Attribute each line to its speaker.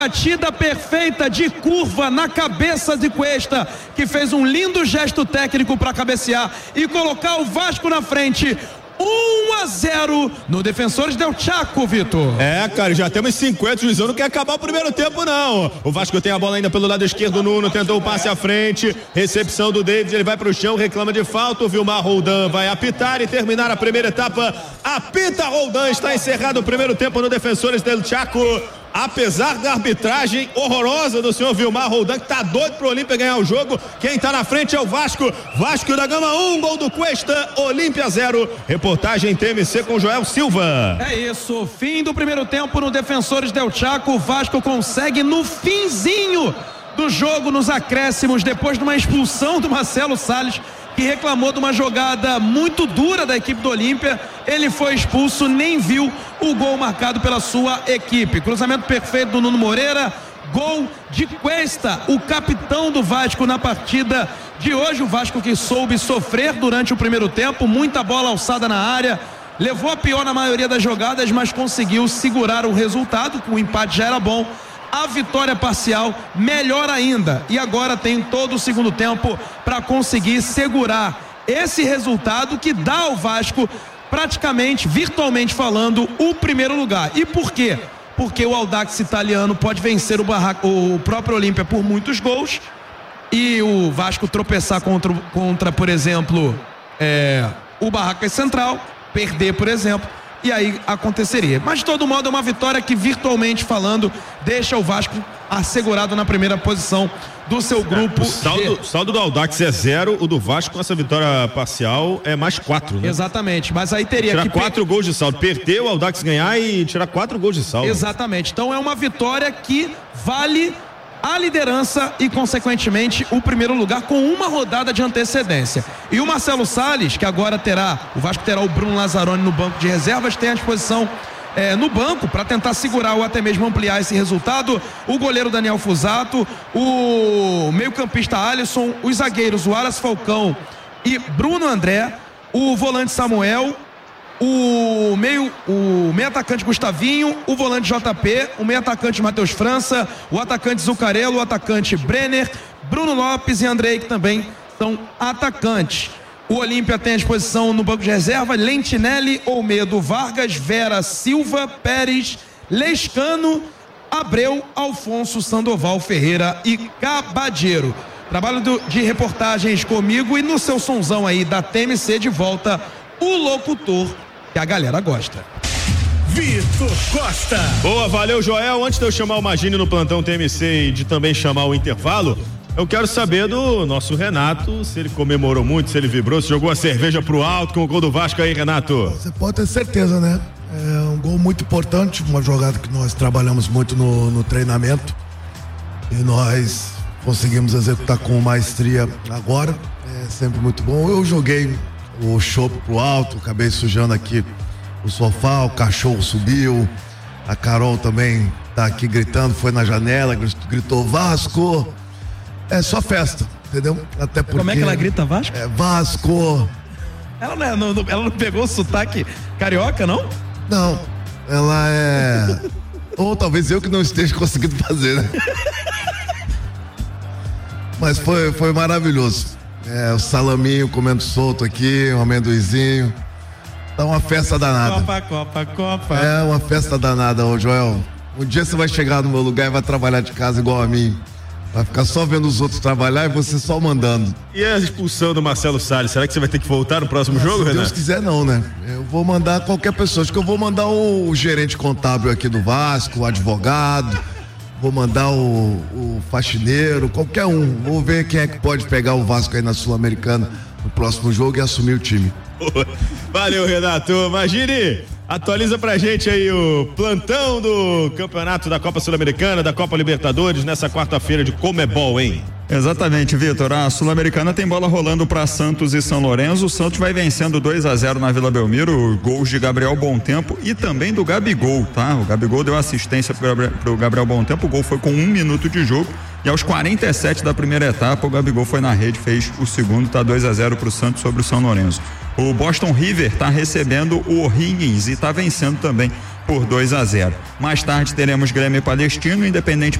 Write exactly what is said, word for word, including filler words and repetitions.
Speaker 1: Batida perfeita de curva na cabeça de Cuesta, que fez um lindo gesto técnico para cabecear e colocar o Vasco na frente. um a zero no Defensores del Chaco, Vitor.
Speaker 2: É, cara, já temos cinquenta, o Juizão não quer acabar o primeiro tempo, não. O Vasco tem a bola ainda pelo lado esquerdo, o Nuno tentou o passe à frente, recepção do David, ele vai pro chão, reclama de falta, o Vilmar Roldan vai apitar e terminar a primeira etapa. Apita Roldan, está encerrado o primeiro tempo no Defensores del Chaco. Apesar da arbitragem horrorosa do senhor Vilmar Roldan, que tá doido pro Olímpia ganhar o jogo, quem tá na frente é o Vasco. Vasco da Gama um, gol do Cuesta, Olímpia zero. Reportagem T M C com Joel Silva.
Speaker 1: É isso, fim do primeiro tempo no Defensores del Chaco. O Vasco consegue no finzinho do jogo, nos acréscimos, depois de uma expulsão do Marcelo Salles, que reclamou de uma jogada muito dura da equipe do Olímpia. Ele foi expulso, nem viu o gol marcado pela sua equipe. Cruzamento perfeito do Nuno Moreira, gol de Cuesta, o capitão do Vasco na partida de hoje. O Vasco que soube sofrer durante o primeiro tempo, muita bola alçada na área, levou a pior na maioria das jogadas, mas conseguiu segurar o resultado. O empate já era bom, a vitória parcial melhor ainda, e agora tem todo o segundo tempo para conseguir segurar esse resultado que dá ao Vasco, praticamente, virtualmente falando, o primeiro lugar. E por quê? Porque o Audax Italiano pode vencer o, barraco, o próprio Olímpia por muitos gols, e o Vasco tropeçar contra, contra por exemplo, é, o Barracas Central, perder, por exemplo, e aí aconteceria. Mas de todo modo é uma vitória que, virtualmente falando, deixa o Vasco assegurado na primeira posição do seu grupo.
Speaker 2: É, o saldo, saldo do Audax é zero, o do Vasco com essa vitória parcial é mais quatro, né?
Speaker 1: Exatamente, mas aí teria
Speaker 2: tirar
Speaker 1: que
Speaker 2: quatro per... gols de saldo, perder o Audax ganhar e tirar quatro gols de saldo.
Speaker 1: Exatamente, então é uma vitória que vale a liderança e, consequentemente, o primeiro lugar com uma rodada de antecedência. E o Marcelo Salles, que agora terá, o Vasco terá o Bruno Lazzaroni no banco de reservas, tem à disposição é, no banco para tentar segurar ou até mesmo ampliar esse resultado, o goleiro Daniel Fusato, o meio-campista Alisson, os zagueiros, o Aras Falcão e Bruno André, o volante Samuel, o meio, o meio atacante Gustavinho, o volante J P, o meio atacante Matheus França, o atacante Zuccarello, o atacante Brenner, Bruno Lopes e Andrei, que também são atacantes. O Olímpia tem à disposição no banco de reserva Lentinelli, Olmedo, Vargas, Vera, Silva, Pérez, Lescano, Abreu, Alfonso, Sandoval, Ferreira e Cabadeiro. Trabalho do, de reportagens comigo e no seu sonzão aí da T M C, de volta o locutor que a galera gosta.
Speaker 3: Vitor Costa.
Speaker 2: Boa, valeu, Joel. Antes de eu chamar o Magini no plantão T M C e de também chamar o intervalo, eu quero saber do nosso Renato, se ele comemorou muito, se ele vibrou, se jogou a cerveja pro alto com o gol do Vasco aí, Renato.
Speaker 4: Você pode ter certeza, né? É um gol muito importante, uma jogada que nós trabalhamos muito no, no treinamento e nós conseguimos executar com maestria agora. É sempre muito bom. Eu joguei o chopp pro alto, acabei sujando aqui o sofá, o cachorro subiu, a Carol também tá aqui gritando, foi na janela, gritou Vasco. É só festa, entendeu? Até porque...
Speaker 1: Como é que ela grita Vasco?
Speaker 4: É Vasco.
Speaker 1: Ela não, é, não, ela não pegou o sotaque carioca, não?
Speaker 4: Não, ela é... Ou talvez eu que não esteja conseguindo fazer, né? Mas foi, foi maravilhoso. É, o salaminho comendo solto aqui, um amendoizinho. Tá uma festa danada.
Speaker 1: Copa, Copa, Copa.
Speaker 4: É uma festa danada, ô Joel. Um dia você vai chegar no meu lugar e vai trabalhar de casa igual a mim. Vai ficar só vendo os outros trabalhar e você só mandando.
Speaker 2: E a expulsão do Marcelo Salles, será que você vai ter que voltar no próximo
Speaker 4: é,
Speaker 2: jogo,
Speaker 4: se
Speaker 2: Renato?
Speaker 4: Se Deus quiser não, né? Eu vou mandar qualquer pessoa, acho que eu vou mandar o, o gerente contábil aqui do Vasco, o advogado, vou mandar o, o faxineiro, qualquer um. Vou ver quem é que pode pegar o Vasco aí na Sul-Americana no próximo jogo e assumir o time.
Speaker 2: Valeu, Renato. Imagine, atualiza pra gente aí o plantão do campeonato da Copa Sul-Americana, da Copa Libertadores, nessa quarta-feira de Comebol, hein?
Speaker 5: Exatamente, Vitor. A Sul-Americana tem bola rolando para Santos e São Lourenço. O Santos vai vencendo dois a zero na Vila Belmiro, gols de Gabriel Bontempo e também do Gabigol, tá? O Gabigol deu assistência pro Gabriel, pro Gabriel Bontempo, o gol foi com um minuto de jogo e aos quarenta e sete da primeira etapa o Gabigol foi na rede, fez o segundo, tá dois a zero pro Santos sobre o São Lourenço. O Boston River tá recebendo o O'Higgins e tá vencendo também por dois a zero. Mais tarde teremos Grêmio e Palestino, Independente